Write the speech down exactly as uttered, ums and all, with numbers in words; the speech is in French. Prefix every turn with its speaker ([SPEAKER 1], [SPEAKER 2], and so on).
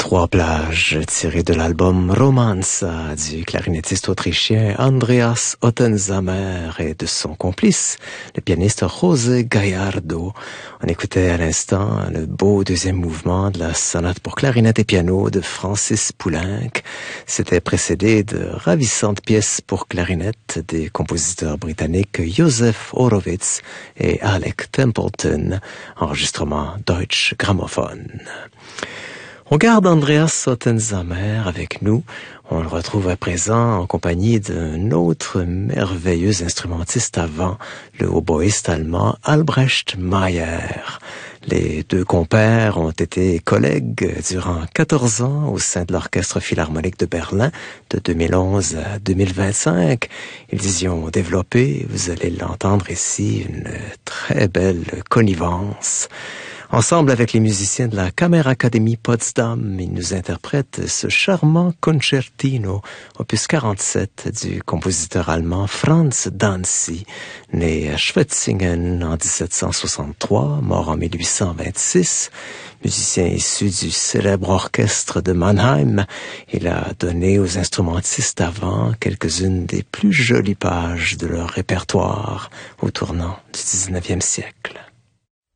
[SPEAKER 1] Trois plages tirées de l'album Romanza du clarinettiste autrichien Andreas Ottensamer et de son complice, le pianiste José Gallardo. On écoutait à l'instant le beau deuxième mouvement de la sonate pour clarinette et piano de Francis Poulenc. C'était précédé de ravissantes pièces pour clarinette des compositeurs britanniques Joseph Horowitz et Alec Templeton, enregistrement Deutsche Grammophon. On garde Andreas Ottensamer avec nous. On le retrouve à présent en compagnie d'un autre merveilleux instrumentiste avant, le hautboïste allemand Albrecht Meyer. Les deux compères ont été collègues durant quatorze ans au sein de l'Orchestre Philharmonique de Berlin de deux mille onze à deux mille vingt-cinq. Ils y ont développé, vous allez l'entendre ici, une très belle connivence. Ensemble avec les musiciens de la Kammerakademie Potsdam, ils nous interprètent ce charmant concertino, opus quarante-sept du compositeur allemand Franz Danzy, né à Schwetzingen en dix-sept cent soixante-trois, mort en mille huit cent vingt-six. Musicien issu du célèbre orchestre de Mannheim, il a donné aux instrumentistes avant quelques-unes des plus jolies pages de leur répertoire au tournant du dix-neuvième siècle.